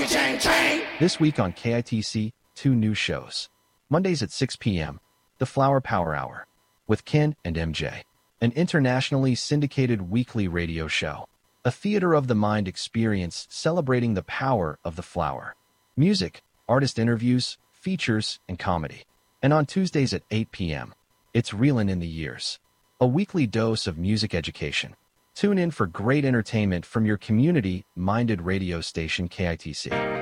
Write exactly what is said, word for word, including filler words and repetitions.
This week on K I T C, two new shows. Mondays at six p m, The Flower Power Hour, with Ken and M J, an internationally syndicated weekly radio show. A theater of the mind experience celebrating the power of the flower. Music, artist interviews, features, and comedy. And on Tuesdays at eight p m, it's Reelin' in the Years, a weekly dose of music education. Tune in for great entertainment from your community-minded radio station K I T C.